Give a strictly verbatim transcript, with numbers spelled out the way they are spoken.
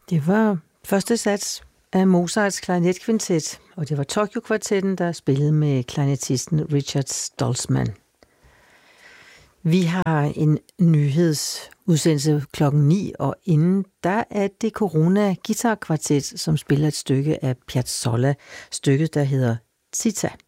Det var første sats af Mozarts klarinetkvintet, og det var Tokyo-kvartetten, der spillede med klarinettisten Richard Stolzmann. Vi har en nyhedsudsendelse klokken ni, og inden der er det Corona Guitar Kvartet, som spiller et stykke af Piazzolla, stykket der hedder Zitta.